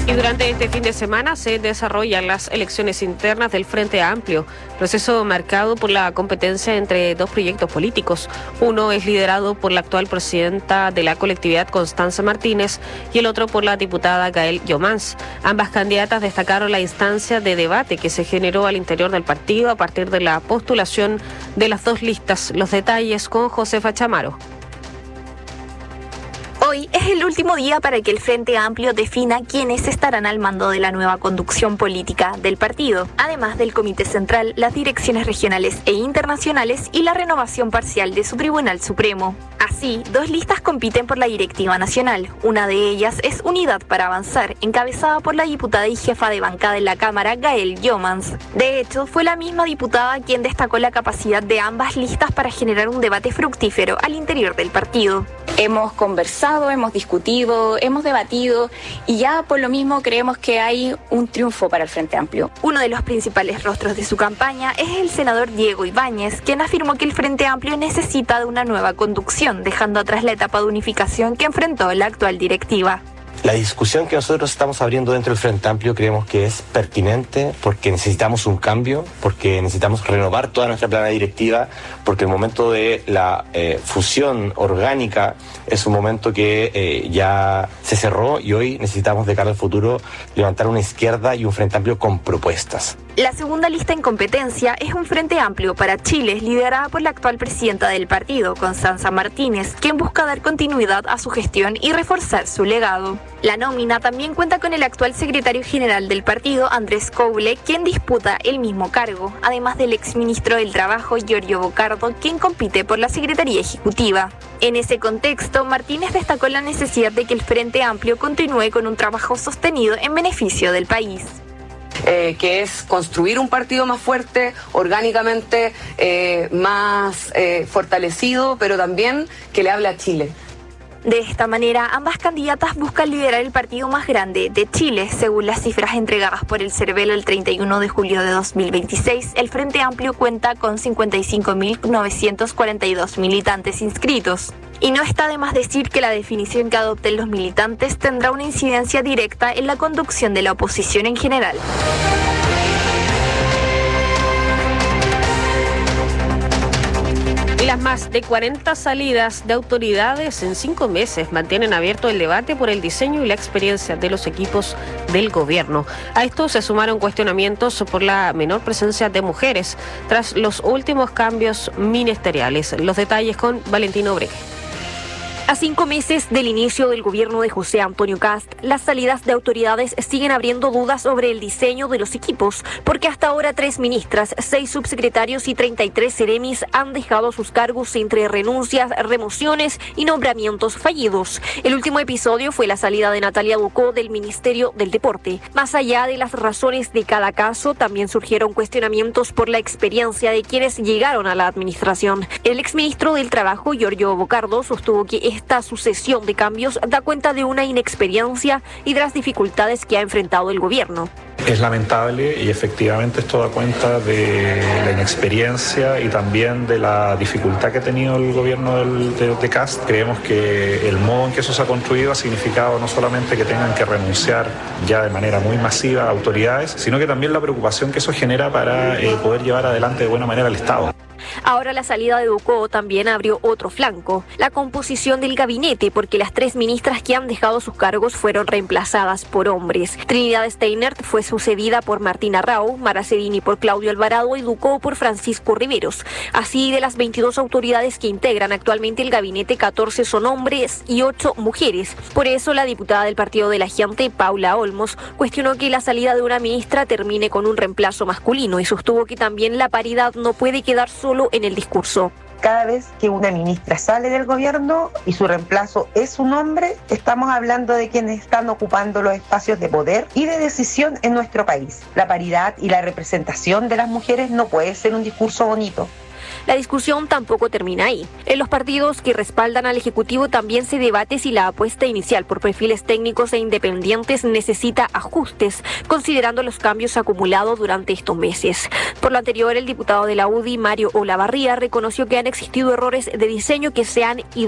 Y durante este fin de semana se desarrollan las elecciones internas del Frente Amplio, proceso marcado por la competencia entre dos proyectos políticos. Uno es liderado por la actual presidenta de la colectividad, Constanza Martínez, y el otro por la diputada Gael Llomans. Ambas candidatas destacaron la instancia de debate que se generó al interior del partido a partir de la postulación de las dos listas. Los detalles con Josefa Chamaro. Hoy es el último día para que el Frente Amplio defina quiénes estarán al mando de la nueva conducción política del partido, además del Comité Central, las direcciones regionales e internacionales y la renovación parcial de su Tribunal Supremo. Así, dos listas compiten por la directiva nacional. Una de ellas es Unidad para Avanzar, encabezada por la diputada y jefa de bancada en la Cámara, Gael Llomans. De hecho, fue la misma diputada quien destacó la capacidad de ambas listas para generar un debate fructífero al interior del partido. Hemos conversado, hemos discutido, hemos debatido y ya por lo mismo creemos que hay un triunfo para el Frente Amplio. Uno de los principales rostros de su campaña es el senador Diego Ibáñez, quien afirmó que el Frente Amplio necesita de una nueva conducción, dejando atrás la etapa de unificación que enfrentó la actual directiva. La discusión que nosotros estamos abriendo dentro del Frente Amplio creemos que es pertinente porque necesitamos un cambio, porque necesitamos renovar toda nuestra plana directiva, porque el momento de la fusión orgánica es un momento que ya se cerró y hoy necesitamos de cara al futuro levantar una izquierda y un Frente Amplio con propuestas. La segunda lista en competencia es un Frente Amplio para Chile, liderada por la actual presidenta del partido, Constanza Martínez, quien busca dar continuidad a su gestión y reforzar su legado. La nómina también cuenta con el actual secretario general del partido, Andrés Coble, quien disputa el mismo cargo, además del exministro del Trabajo, Giorgio Bocardo, quien compite por la Secretaría Ejecutiva. En ese contexto, Martínez destacó la necesidad de que el Frente Amplio continúe con un trabajo sostenido en beneficio del país. Que es construir un partido más fuerte, orgánicamente más fortalecido, pero también que le hable a Chile. De esta manera, ambas candidatas buscan liderar el partido más grande de Chile. Según las cifras entregadas por el Cervelo el 31 de julio de 2026, el Frente Amplio cuenta con 55.942 militantes inscritos. Y no está de más decir que la definición que adopten los militantes tendrá una incidencia directa en la conducción de la oposición en general. Las más de 40 salidas de autoridades en 5 meses mantienen abierto el debate por el diseño y la experiencia de los equipos del gobierno. A esto se sumaron cuestionamientos por la menor presencia de mujeres tras los últimos cambios ministeriales. Los detalles con Valentino Bregue. A 5 meses del inicio del gobierno de José Antonio Kast, las salidas de autoridades siguen abriendo dudas sobre el diseño de los equipos, porque hasta ahora 3 ministras, 6 subsecretarios y 33 seremis han dejado sus cargos entre renuncias, remociones y nombramientos fallidos. El último episodio fue la salida de Natalia Ducó del Ministerio del Deporte. Más allá de las razones de cada caso, también surgieron cuestionamientos por la experiencia de quienes llegaron a la administración. El exministro del Trabajo, Giorgio Bocardo, sostuvo que esta sucesión de cambios da cuenta de una inexperiencia y de las dificultades que ha enfrentado el gobierno. Es lamentable y efectivamente esto da cuenta de la inexperiencia y también de la dificultad que ha tenido el gobierno de Kast. Creemos que el modo en que eso se ha construido ha significado no solamente que tengan que renunciar ya de manera muy masiva a autoridades, sino que también la preocupación que eso genera para poder llevar adelante de buena manera al Estado. Ahora la salida de Ducó también abrió otro flanco, la composición del gabinete, porque las 3 ministras que han dejado sus cargos fueron reemplazadas por hombres. Trinidad Steinert fue sucedida por Martina Rao, Mara Cedini por Claudio Alvarado y Ducó por Francisco Riveros. Así, de las 22 autoridades que integran actualmente el gabinete, 14 son hombres y 8 mujeres. Por eso, la diputada del Partido de la Gente, Paula Olmos, cuestionó que la salida de una ministra termine con un reemplazo masculino y sostuvo que también la paridad no puede quedar solo en el discurso. Cada vez que una ministra sale del gobierno y su reemplazo es un hombre, estamos hablando de quienes están ocupando los espacios de poder y de decisión en nuestro país. La paridad y la representación de las mujeres no puede ser un discurso bonito. La discusión tampoco termina ahí. En los partidos que respaldan al Ejecutivo también se debate si la apuesta inicial por perfiles técnicos e independientes necesita ajustes, considerando los cambios acumulados durante estos meses. Por lo anterior, el diputado de la UDI, Mario Olavarría, reconoció que han existido errores de diseño que se han